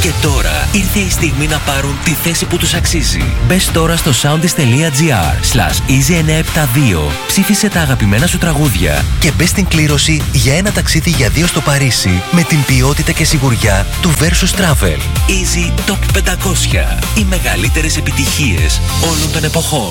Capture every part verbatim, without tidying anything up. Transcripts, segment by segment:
Και τώρα ήρθε η στιγμή να πάρουν τη θέση που τους αξίζει. Μπες τώρα στο soundis.gr slash easy εννιακόσια εβδομήντα δύο, ψήφισε τα αγαπημένα σου τραγούδια και μπες στην κλήρωση για ένα ταξίδι για δύο στο Παρίσι με την ποιότητα και σιγουριά του Versus Travel. Easy Top πεντακόσια. Οι μεγαλύτερες επιτυχίες όλων των εποχών.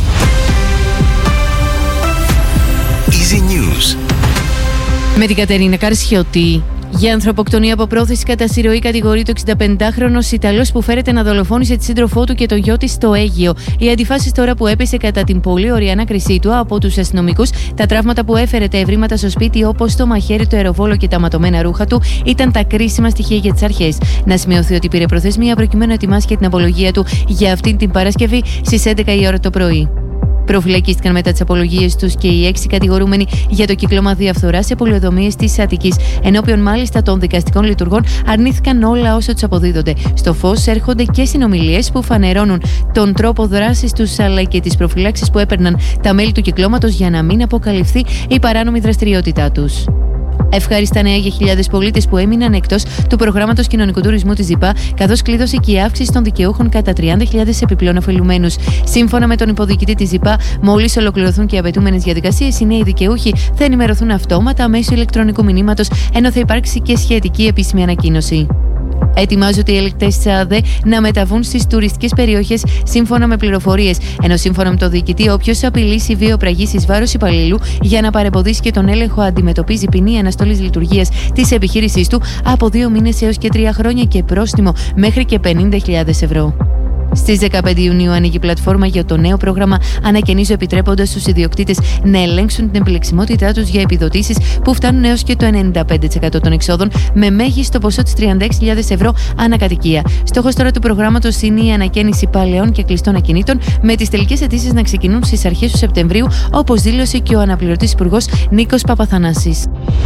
Easy News. Με την Κατερίνα Καρσιώτη. Για ανθρωποκτονία από πρόθεση κατά συρροή κατηγορείται ο εξηνταπεντάχρονος Ιταλός που φέρεται να δολοφόνησε τη σύντροφό του και τον γιο της στο Αίγυο. Οι αντιφάσεις τώρα που έπεσε κατά την πολύ ωραία ανάκρισή του από τους αστυνομικούς, τα τραύματα που έφερε, τα ευρήματα στο σπίτι όπως το μαχαίρι, το αεροβόλο και τα ματωμένα ρούχα του ήταν τα κρίσιμα στοιχεία για τις αρχές. Να σημειωθεί ότι πήρε προθεσμία προκειμένου να ετοιμάσει και την απολογία του για αυτήν την Παρασκευή στις έντεκα η ώρα το πρωί. Προφυλακίστηκαν μετά τις απολογίες τους και οι έξι κατηγορούμενοι για το κύκλωμα διαφθοράς σε πολεοδομίες της Αττικής. Ενώπιον μάλιστα των δικαστικών λειτουργών αρνήθηκαν όλα όσα τους αποδίδονται. Στο φως έρχονται και συνομιλίες που φανερώνουν τον τρόπο δράσης τους αλλά και τις προφυλάξεις που έπαιρναν τα μέλη του κυκλώματος για να μην αποκαλυφθεί η παράνομη δραστηριότητά τους. Ευχάριστα νέα για χιλιάδες πολίτες που έμειναν εκτός του προγράμματος κοινωνικού τουρισμού της ΖΙΠΑ, καθώς κλείδωσε και η αύξηση των δικαιούχων κατά τριάντα χιλιάδες επιπλέον ωφελουμένους. Σύμφωνα με τον υποδιοικητή της ΖΙΠΑ, μόλις ολοκληρωθούν και οι απαιτούμενες διαδικασίες, οι νέοι δικαιούχοι θα ενημερωθούν αυτόματα μέσω ηλεκτρονικού μηνύματος, ενώ θα υπάρξει και σχετική επίσημη ανακοίνωση. Ετοιμάζονται οι ελεκτές της ΑΔΕ να μεταβούν στις τουριστικές περιοχές σύμφωνα με πληροφορίες. Ενώ σύμφωνα με το διοικητή, όποιος απειλήσει βιοπραγής εις βάρος υπαλλήλου για να παρεμποδίσει και τον έλεγχο αντιμετωπίζει ποινή αναστολής λειτουργίας της επιχείρησής του από δύο μήνες έως και τρία χρόνια και πρόστιμο μέχρι και πενήντα χιλιάδες ευρώ. Στις δεκαπέντε Ιουνίου ανοίγει η πλατφόρμα για το νέο πρόγραμμα Ανακαινίζω, επιτρέποντας στους ιδιοκτήτες να ελέγξουν την επιλεξιμότητά τους για επιδοτήσεις που φτάνουν έως και το ενενήντα πέντε τοις εκατό των εξόδων, με μέγιστο ποσό της τριάντα έξι χιλιάδες ευρώ ανακατοικία. Στόχος τώρα του προγράμματος είναι η ανακαίνιση παλαιών και κλειστών ακινήτων, με τις τελικές αιτήσεις να ξεκινούν στις αρχές του Σεπτεμβρίου, όπως δήλωσε και ο αναπληρωτής υπουργός Νίκος Παπαθανάσης.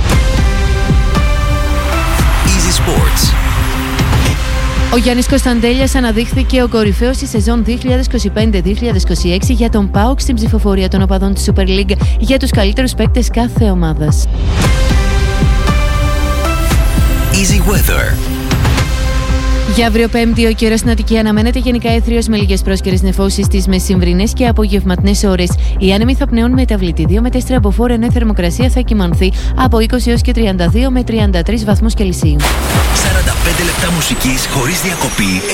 Easy Sports. Ο Γιάννης Κωνσταντέλιας αναδείχθηκε ο κορυφαίος στη σεζόν δύο χιλιάδες είκοσι πέντε δύο χιλιάδες είκοσι έξι για τον ΠΑΟΚ στην ψηφοφορία των οπαδών της Super League για τους καλύτερους παίκτες κάθε ομάδας. Easy Weather. Για αύριο Πέμπτη, ο καιρός στην Αττική αναμένεται γενικά έθριος με λίγες πρόσκαιρες νεφώσεις στις μεσημβρινές και απογευματινές ώρες. Οι άνεμοι θα πνέουν μεταβλητή δύο με τέσσερα μποφόρ, ενώ η θερμοκρασία θα κυμανθεί από είκοσι έως και τριάντα δύο με τριάντα τρεις βαθμούς Κελσίου. σαράντα πέντε λεπτά μουσικής χωρίς διακοπή,